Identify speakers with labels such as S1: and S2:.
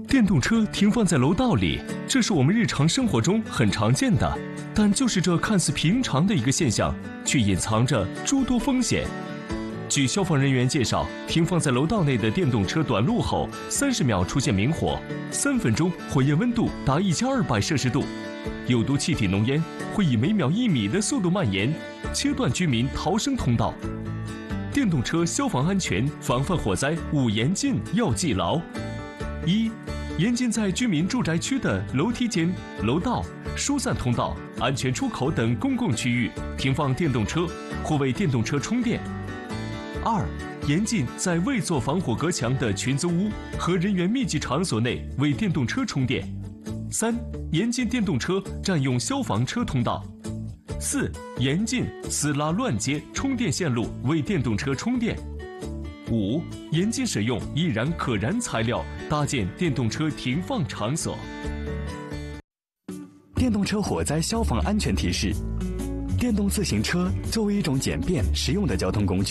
S1: 电动车停放在楼道里，这是我们日常生活中很常见的，但就是这看似平常的一个现象，却隐藏着诸多风险。据消防人员介绍，停放在楼道内的电动车短路后，30秒出现明火，3分钟火焰温度达1200摄氏度，有毒气体浓烟会以每秒1米的速度蔓延，切断居民逃生通道。电动车消防安全防范火灾5严禁要记牢：一、严禁在居民住宅区的楼梯间、楼道、疏散通道、安全出口等公共区域停放电动车或为电动车充电。2、严禁在未做防火隔墙的群租屋和人员密集场所内为电动车充电。3、严禁电动车占用消防车通道。4、严禁私拉乱接充电线路为电动车充电。5、严禁使用易燃可燃材料搭建电动车停放场所。
S2: 电动车火灾消防安全提示：电动自行车作为一种简便实用的交通工具，